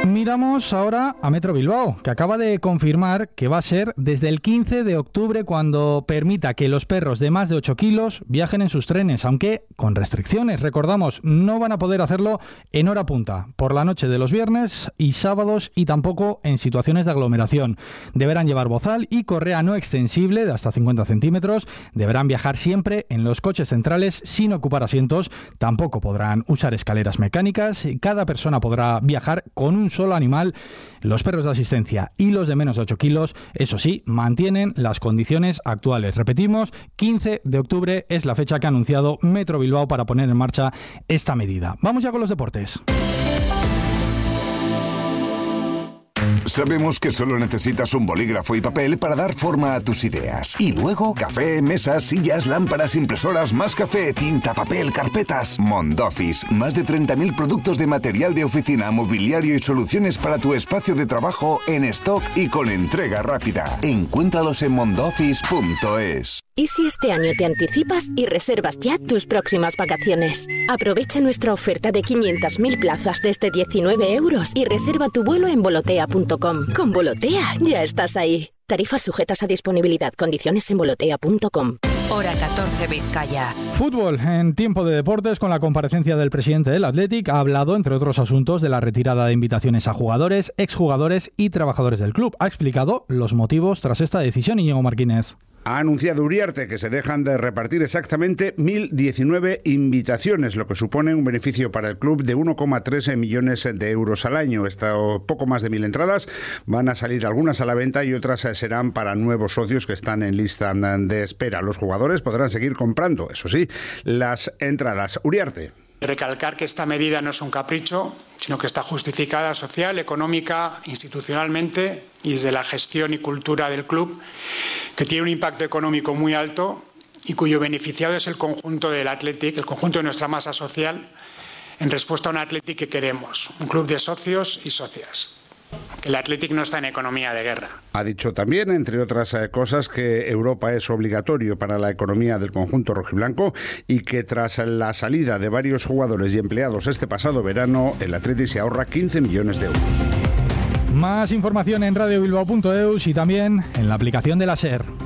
Miramos ahora a Metro Bilbao, que acaba de confirmar que va a ser desde el 15 de octubre cuando permita que los perros de más de 8 kilos viajen en sus trenes, aunque con restricciones. Recordamos, no van a poder hacerlo en hora punta, por la noche de los viernes y sábados, y tampoco en situaciones de aglomeración. Deberán llevar bozal y correa no extensible de hasta 50 centímetros. Deberán viajar siempre en los coches centrales sin ocupar asientos. Tampoco podrán usar escaleras mecánicas. Cada persona podrá viajar con un solo animal. Los perros de asistencia y los de menos de 8 kilos, eso sí, mantienen las condiciones actuales. Repetimos, 15 de octubre es la fecha que ha anunciado Metro Bilbao para poner en marcha esta medida. Vamos ya con los deportes. Sabemos que solo necesitas un bolígrafo y papel para dar forma a tus ideas. Y luego, café, mesas, sillas, lámparas, impresoras, más café, tinta, papel, carpetas. Mondoffice, más de 30.000 productos de material de oficina, mobiliario y soluciones para tu espacio de trabajo en stock y con entrega rápida. Encuéntralos en mondoffice.es. ¿Y si este año te anticipas y reservas ya tus próximas vacaciones? Aprovecha nuestra oferta de 500.000 plazas desde 19 € y reserva tu vuelo en volotea.com. Con Volotea ya estás ahí. Tarifas sujetas a disponibilidad. Condiciones en volotea.com. Hora 14, Vizcaya. Fútbol en tiempo de deportes, con la comparecencia del presidente del Athletic. Ha hablado, entre otros asuntos, de la retirada de invitaciones a jugadores, exjugadores y trabajadores del club. Ha explicado los motivos tras esta decisión, Íñigo Martínez. Ha anunciado Uriarte que se dejan de repartir exactamente 1.019 invitaciones, lo que supone un beneficio para el club de 1,3 millones de euros al año. Poco más de 1.000 entradas, van a salir algunas a la venta y otras serán para nuevos socios que están en lista de espera. Los jugadores podrán seguir comprando, eso sí, las entradas. Uriarte. Recalcar que esta medida no es un capricho, sino que está justificada social, económica, institucionalmente y desde la gestión y cultura del club, que tiene un impacto económico muy alto y cuyo beneficiado es el conjunto del Athletic, el conjunto de nuestra masa social, en respuesta a un Athletic que queremos, un club de socios y socias. El Athletic no está en economía de guerra. Ha dicho también, entre otras cosas, que Europa es obligatorio para la economía del conjunto rojiblanco y que tras la salida de varios jugadores y empleados este pasado verano, el Athletic se ahorra 15 millones de euros. Más información en radiobilbao.eus y también en la aplicación de la SER.